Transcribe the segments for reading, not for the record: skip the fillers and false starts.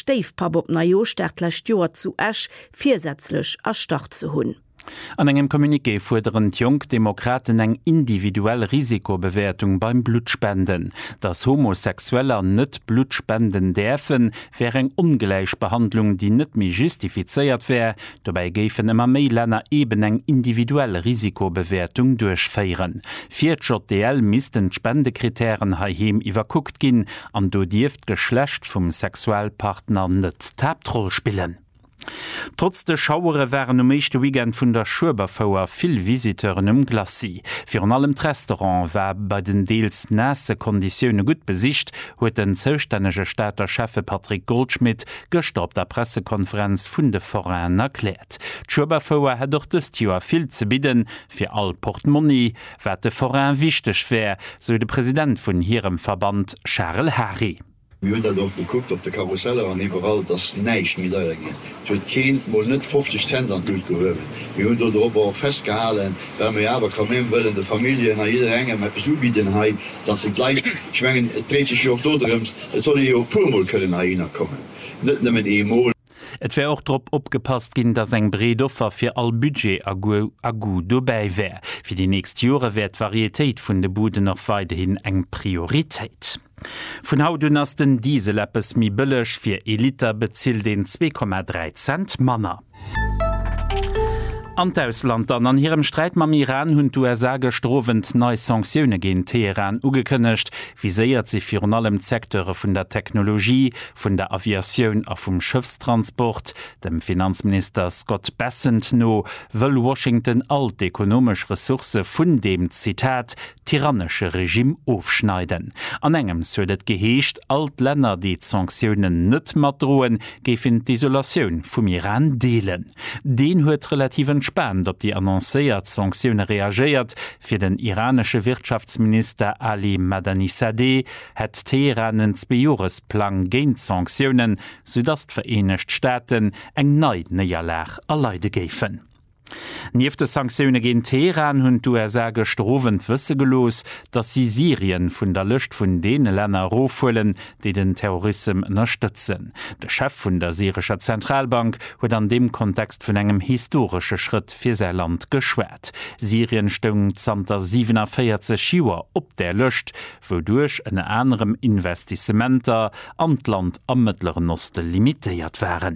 Steifpub op na Jostärtlecht Joer zu Esch viersätzlech erstarrt zu hunn. An engem Kommuniqué fordern Jungdemokraten eng individuell Risikobewertung beim Blutspenden. Dass Homosexueller net Blutspenden dürfen, wäre eng Ungleichbehandlung, die net mehr justifiziert wäre. Dabei gefen immer mehr Länder eben eng individuelle Risikobewertung durchfeieren. Für JDL missten Spendekriterien haheim überguckt gin, an do dirft Geschlecht vom Sexualpartner net Tabtroll spielen. Trotz der Schauere wären am meeste Weekend vun der Schuberfauer viel Visiteuren Glacis. Für an allem Restaurant war bei den deels nasse Konditionen gut besicht, huet den zuständige Staater Chefe Patrick Goldschmidt gestern op der Pressekonferenz vun de Forain erklärt. Schuberfauer hat durch das Jahr viel zu bieten für all Portemonnaie, wat de Forain wichtig wär, so der Präsident von ihrem Verband Charles Harry. Wir haben darauf geguckt, ob der Karusselle an überall das nicht mit gehen. Es wird kein, wohl nicht 50 Cent an Blut gehören. Wir haben darauf auch festgehalten, wenn wir aber kommen wollen, die Familie nach jeder Enge mit Besuch bieten, dass sie gleich, ich meine, es dreht sich auch dort drin, es soll ja auch Pumel können nach ihnen kommen. Nicht nur mit E-Mol. Et wär auch trop opgepasst ginn, dass eng Bredoffer fir all Budget a go dobei wär. Fi die nächst Jore wär d'Varietéit vun de Bude noch weiterhin eng Prioritéit. Von haut ass den Dieseleppes mi bëllech fir Eliter bezielt den 2,3 Cent Manner. Antausland an ihrem Streit mam Iran hunn USA gestrovent neue Sanktionen gegen Teheran ugekënnecht, wie séiert sie fir an allem Sektoren vun der Technologie, vun der Aviation a vum Schiffstransport. Dem Finanzminister Scott Bessent no wëll Washington all d'ökonomisch Ressource vun dem Zitat tyrannische Regime aufschneiden. An engem huet geheescht alt Länder die Sanktionen net mat droen, géfen d'Isolation vum Iran deelen. Den huet relativ gespannt, ob die annoncéiert Sanktionen reagiert. Für den iranische Wirtschaftsminister Ali Madani-Sadeh hat Teheran einen 2-Jahresplan gegen Sanktionen, sodass die Vereinigten Staaten eng neue Niederlage erleiden geben. Nief de Sanktionen gegen Teheran hunn USA gestrovent wësse gelos, dat sie Syrien vun der Lëcht vun dee Länner rohfullen, die den Terrorismus unterstützen. Der Chef vun der syrischer Zentralbank huet an dem Kontext vun engem historische Schritt fir sein Land geschwert. Syrien stung zanter 47 Joer op der Lëcht, wodurch en anderem Investissementer an Land am Mittleren Osten limitiert waren.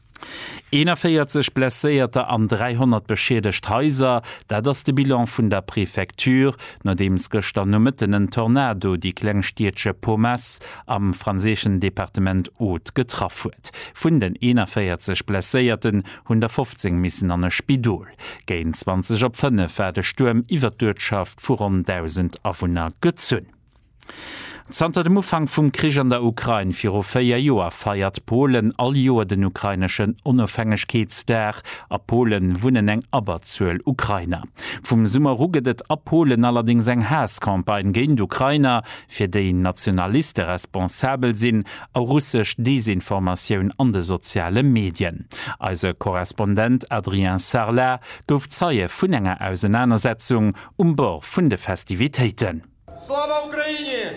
41 blesséierte an 300 beschädigt Häuser, da das de Bilan vun der Präfektur, nachdems gestern no mitten en Tornado die Klengstietsche Pommes am franzesischen Departement Haute getroffen huet. Vun den 41 blesséierten 115 missen an e Spidol. Gein 20 op 5 war de Sturm iwwer d'Wirtschaft vu rund 1000 Awohner gezünn. Zanter dem Ufang vum Krieg an der Ukraine fir 4 Joer feiert Polen all Joer den ukrainischen Unabhängigkeitsdag, a Polen wunnen eng aberzuel Ukrainer. Vum Summer rugedet a Polen allerdings eng Hasskampagne gegen d'Ukrainer, fir déi Nationalisten responsabel sinn, a russsisch Desinformationun an de soziale Medien. Also Korrespondent Adrien Sarlat gouf Zeie vun enger Auseinandersetzung bord vun de Festivitäten. Slava Ukraine!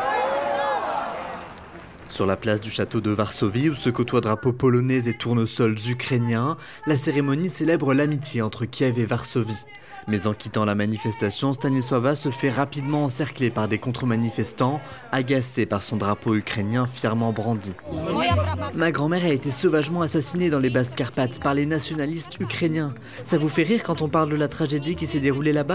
Sur la place du château de Varsovie, où se côtoient drapeaux polonais et tournesols ukrainiens, la cérémonie célèbre l'amitié entre Kiev et Varsovie. Mais en quittant la manifestation, Stanisława se fait rapidement encercler par des contre-manifestants, agacés par son drapeau ukrainien fièrement brandi. Ma grand-mère a été sauvagement assassinée dans les Basses-Carpates par les nationalistes ukrainiens. Ça vous fait rire quand on parle de la tragédie qui s'est déroulée là-bas ?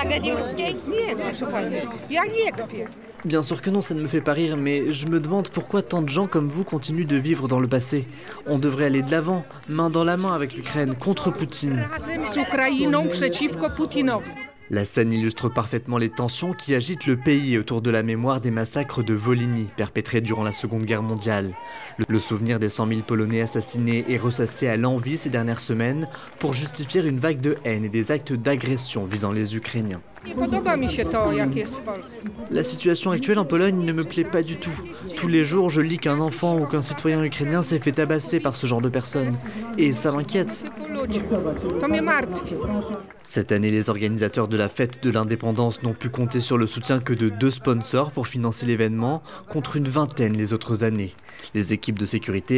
Bien sûr que non, ça ne me fait pas rire, mais je me demande pourquoi tant de gens comme vous continuent de vivre dans le passé. On devrait aller de l'avant, main dans la main avec l'Ukraine, contre Poutine. La scène illustre parfaitement les tensions qui agitent le pays autour de la mémoire des massacres de Volhynie, perpétrés durant la Seconde Guerre mondiale. Le souvenir des 100 000 Polonais assassinés est ressassé à l'envi ces dernières semaines pour justifier une vague de haine et des actes d'agression visant les Ukrainiens. La situation actuelle en Pologne ne me plaît pas du tout. Tous les jours, je lis qu'un enfant ou qu'un citoyen ukrainien s'est fait tabasser par ce genre de personnes. Et ça m'inquiète. Cette année, les organisateurs de la fête de l'indépendance n'ont pu compter sur le soutien que de 2 sponsors pour financer l'événement, contre une vingtaine les autres années. Les équipes de sécurité